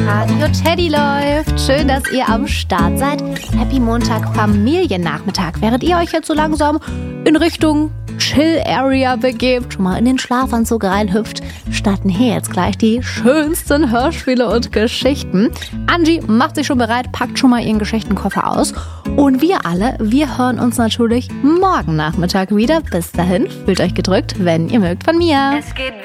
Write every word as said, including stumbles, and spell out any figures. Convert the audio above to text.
Radio Teddy läuft. Schön, dass ihr am Start seid. Happy Montag Familiennachmittag. Während ihr euch jetzt so langsam in Richtung Chill-Area begebt, schon mal in den Schlafanzug reinhüpft, starten hier jetzt gleich die schönsten Hörspiele und Geschichten. Angie macht sich schon bereit, packt schon mal ihren Geschichtenkoffer aus. Und wir alle, wir hören uns natürlich morgen Nachmittag wieder. Bis dahin, fühlt euch gedrückt, wenn ihr mögt, von mir. Es geht